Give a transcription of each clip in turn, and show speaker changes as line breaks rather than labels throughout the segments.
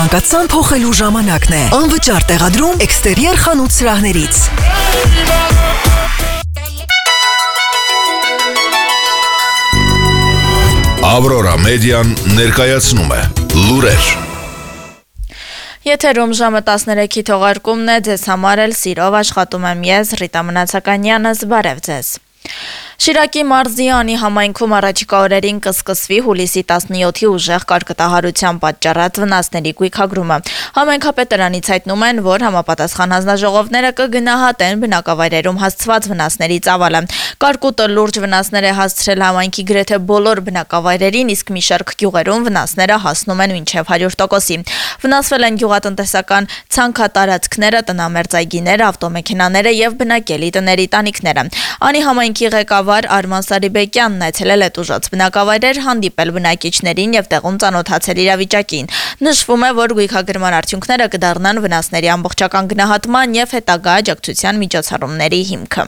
Անկացան փոխելու ժամանակն է։ Անվճար տեղադրում էքստերիեր խանութ սրահներից։
Ավրորա մեդիան ներկայացնում է լուրեր։
Եթերում ժամը 13-ի թողարկումն է, ձեզ համար էլ սիրով աշխատում եմ ես, Ռիտա Մնացականյանս, բարև ձեզ։ Շիրակի մարզի Անի համայնքում առաջիկա օրերին կսկսվի հուլիսի 17-ի ուժեղ կարկտահարության պատճառած վնասների գույքագրումը։ Համայնքապետարանից հայտնում են, որ համապատասխան հանձնաժողովները կգնահատեն բնակավայրերում հասցված վնասների ծավալը։ Կարկուտը լուրջ վնասներ է հասցրել համայնքի գրեթե բոլոր բնակավայրերին, իսկ մի շարք գյուղերում վնասները հասնում են մինչև 100%-ի։ Վնասվել են գյուղատնտեսական ցանքատարածքները, տնամերձ ավտոմեքենաները եւ բնակելի տների տանիքները։ Անի համայնքի ղեկավար Արման Սարիբեկյանն այցելել է տուժած բնակավայրեր, հանդիպել բնակիչներին եւ տեղում ծանոթացել իրավիճակին։ Նշվում է, որ գույքագրման արդյունքները կդառնան վնասների ամբողջական գնահատման եւ հետագա աջակցության միջոցառումների հիմքը։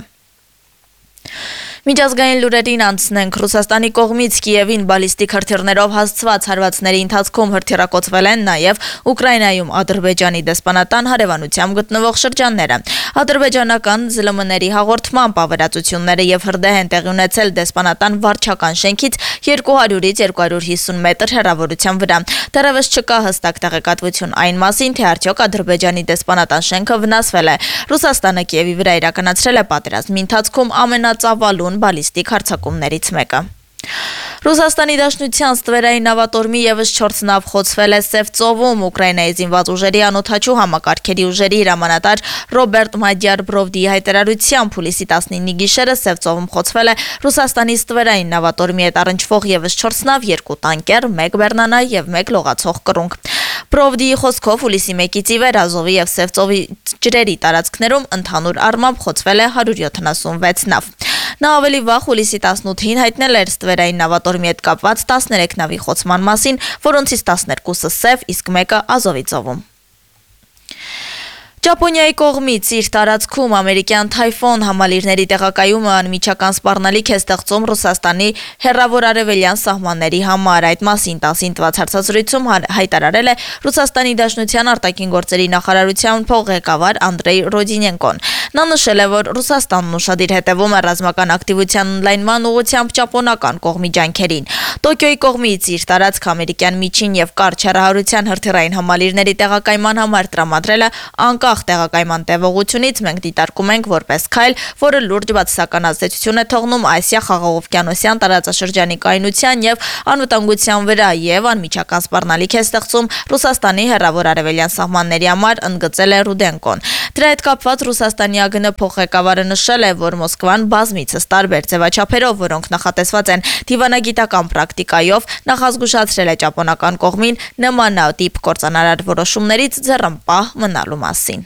Միջազգային լուրերին անցնենք։ Ռուսաստանի կողմից Կիևին բալիստիկ հրթիռներով հասցված հարվածների ընթացքում հրթիռակոծվել են նաև Ուկրաինայում Ադրբեջանի դեսպանատան հարևանությամբ գտնվող շրջանները։ Ադրբեջանական ԶԼՄ-ների հաղորդմամբ ավերածությունները եւ հրդեհ են տեղի ունեցել դեսպանատան վարչական շենքից 200-ից 250 մետր հեռավորության վրա։ Դեռևս չկա հստակ տեղեկատվություն այն մասին, թե արդյոք Ադրբեջանի դեսպանատան շենքը վնասվել է։ Ռուսաստանը Կիևի վրա իրականացրել է պատերազմի ընթացքում ամենածավալուն բալիստիկ հարձակումներից մեկը։ Ռուսաստանի Դաշնության ստվերային նավատորմի եւս 4 նավ խոցվել է Սև ծովում։ Ուկրաինայի զինված ուժերի անօդաչու համակարգերի ուժերի հրամանատար Ռոբերտ Մադյար-Բրովդիի հայտարարությամբ հուլիսի 19-ի գիշերը Սև ծովում խոցվել է Ռուսաստանի ստվերային նավատորմի հետ առնչվող եւս 4 նավ, 2 տանկեր, 1 բեռնանա եւ 1 լողացող կռունկ։ Բրովդիի խոսքով հուլիսի 1-ից ի վեր Ազովի եւ Սև ծովի ջրերի տարածքներում ընդհանուր առմամբ խոցվել է 176 նավ։ Նա ավելի վաղ հուլիսի 18-ին հայտնել էր ստվերային նավատորմի հետ կապված 13 նավի խոցման մասին, որոնցից 12-ը Սև, իսկ 1-ը Ազովի ծովում։ Ճապոնիայի կողմից իր տարածքում ամերիկյան թայֆոն համալիրների տեղակայումը անմիջական սպառնալիք է ստեղծում Ռուսաստանի հեռավոր արևելյան սահմանների համար։ Այդ մասին 10-ին տված հարցազրույցում հայտարարել է Ռուսաստանի Դաշնության արտաքին գործերի նախարարության փոխղեկավար Անդրեյ Ռոդինենկոն։ Նա նշել է, որ Ռուսաստանն ուշադիր հետևում է ռազմական ակտիվության ընդլայնման ուղղությամբ ճապոնական կողմի ջանքերին։ Տոկիոյի կողմից իր տարածք ամերիկյան միջին եւ կարճ հեռահարության հրթիռային համալիրների տեղակայման համար տրամադրելը անկախ տեղակայման տևողությունից մենք դիտարկում ենք որպես քայլ, որը լուրջ բացասական ազդեցություն է թողնում Ասիա-Խաղաղօվկիանոսյան տարածաշրջանի կայունության եւ անվտանգության վրա եւ անմիջական սպառնալիք է ստեղծում Ռուսաստանի հեռավոր արևելյան սահմանների համար, ընդգծել է Ռուդենկոն։ Դրա հետ կապված Ռուսաստանի ԱԳՆ փոխղեկավարը նշել է, որ Մոսկվան բազմիցս տարբեր ձևաչափերով, որոնք նախատեսված են դիվանագիտական պրակտիկայով, նախազգուշացրել է ճապոնական կողմին նմանատիպ կործանարար որոշումներից ձեռնպահ մնալու մասին։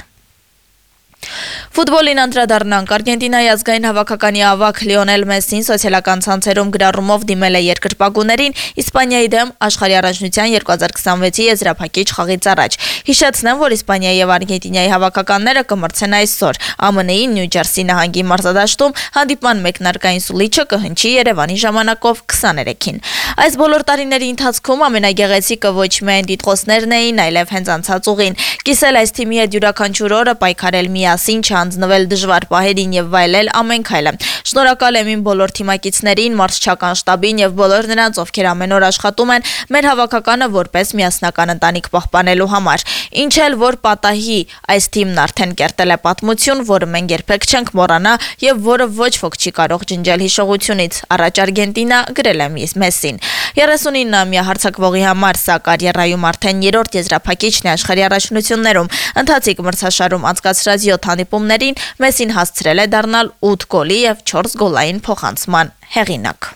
Ֆուտբոլին անդրադառնանք։ Արգենտինայի ազգային հավաքականի ավագ Լիոնել Մեսսին սոցիալական ցանցերում գրառումով դիմել է երկրպագուներին Իսպանիայի դեմ աշխարհի առաջնության 2026-ի եզրափակիչ խաղից առաջ։ Հիշեցնեմ, որ Իսպանիայի եւ Արգենտինայի հավաքականները կմրցեն այսօր ԱՄՆ-ի Նյու Ջերսի նահանգի մարզադաշտում, հանդիպման մեկնարկային սուլիչը կհնչի Երևանի ժամանակով 23-ին։ Այս բոլոր տարիների ընթացքում ամենագեղեցիկը ոչ միայն դիտողներն էին, այլև հենց անցած ուղին։ Կիսել այս թիմի հետ յուրաքանչյուր օրը, պայքարել միասին, չանձնվել դժվար պահերին եւ վայելել ամեն քայլը։ Շնորհակալ եմ իմ բոլոր թիմակիցներին, մարզչական շտաբին եւ բոլոր նրանց, ովքեր ամեն օր աշխատում են մեր հավաքականը որպես միասնական ընտանիք պահպանելու համար։ Ինչ էլ որ պատահի, այս թիմն արդեն կերտել է պատմություն, որը մենք երբեք չենք մոռանա եւ որը ոչ ոք չի կարող ջնջել հիշողությունից։ Առաջ Արգենտինա, գրել է Մեսսին։ 39-ամյա հարձակվողի համար սա կարիերայում արդեն 3-րդ եզրափակիչն է աշխարհի առաջնություններում։ Ընթացիկ մրցաշարում անցկացրած 7 հանդիպումներին Մեսսին հասցրել է դառնալ 8 գոլի եւ 4 գոլային փոխանցման հեղինակ։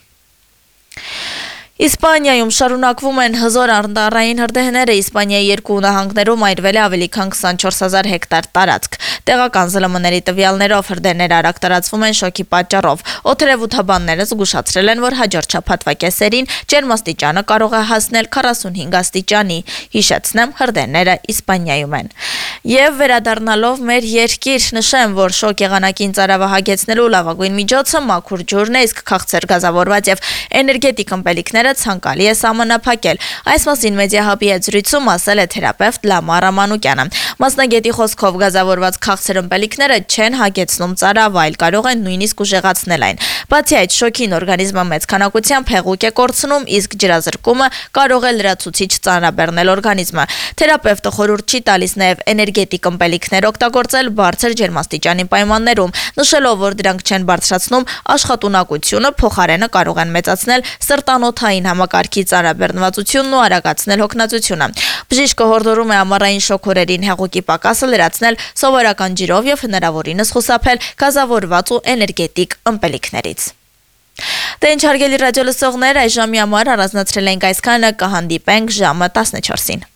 Իսպանիայում շարունակվում են հզոր անտառային հրդեհները։ Իսպանիայի 2 նահանգներում այրվել է ավելի քան 24000 հեկտար տարածք։ Տեղական ԶԼՄ-ների տվյալներով հրդեհները արագ տարածվում են շոկի պատճառով։ Օդերևութաբանները զգուշացրել են, որ հաջորդ շաբաթվա կեսերին ջերմաստիճանը կարող է հասնել 45 աստիճանի։ Հիշեցնեմ, հրդեհները Իսպանիայում են։ Եվ վերադառնալով մեր երկիր, նշեմ, որ շոկ եղանակին ծարավահագեցնելու լավագույն միջոցը մաքուր ջուրն է, իսկ քաղցր գազավորված եւ էներգետիկ ըմպելիքները ցանկալի է սահմանափակել։ Այս մասին Մեդիահաբի հետ զրույցում ասել է թերապևտ Լամա Ռամանուկյանը։ Մասնագետի խոսքով գազավորված քաղցր ըմպելիքները չեն հագեցնում ծարավ, այլ կարող են նույնիսկ ուժեղացնել այն։ Բացի այդ, շոկին օրգանիզմը մեծ քանակությամբ հեղուկ է կորցնում, իսկ ջրազրկումը կարող է լրացուցիչ ծանրաբեռնել օրգանիզմը։ Թերապևտը խորհուրդ չի տալիս նաև էներգետիկ ըմպելիքներ օգտագործել բարձր ջերմաստիճանի պայմաններում, նշելով, որ դրանք չեն բարձրացնում աշխատունակությունը, փոխարենը կարող են մեծացնել սրտանոթային համակարգի ծանրաբեռնվածությունն ու արագացնել հոգնածությունը։ Բժիշկը հորդորում է ամառային շոկ օրերին հեղուկի պակասը լրացնել սովորական ջրով եւ հնարավորինս խուսափել գազավորված ու էներգետիկ ըմպելիքներից։ Դե ինչ հարգելի ռադիո լսողներ, այս ժամի համար առանձնացրել ենք այսքանը, կհանդիպենք ժամը 14-ին։